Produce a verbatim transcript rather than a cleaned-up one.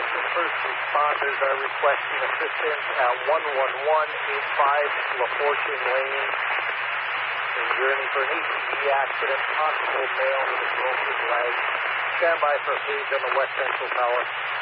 attention, first responders are requesting assistance at one one one eight five La Fortune Lane. In journey for an A T V accident, possible male with a broken leg. Stand by for a page on the West Central Tower.